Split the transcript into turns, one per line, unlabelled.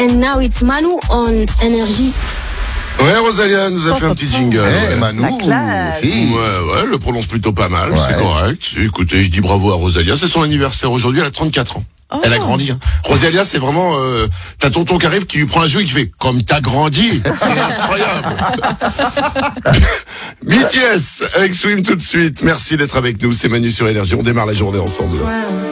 And now it's Manu on Energy.
Ouais, Rosalia nous a fait un petit jingle.
Manu,
Ouais, elle le prononce plutôt pas mal,
Ouais.
c'est correct. Écoutez, je dis bravo à Rosalia, c'est son anniversaire aujourd'hui, elle a 34 ans.
Oh.
Elle a grandi. Hein. Rosalia, c'est vraiment... t'as tonton qui arrive, qui lui prend la joue et qui fait « Comme t'as grandi !» C'est incroyable. BTS avec Swim tout de suite. Merci d'être avec nous, c'est Manu sur Énergie. On démarre la journée ensemble.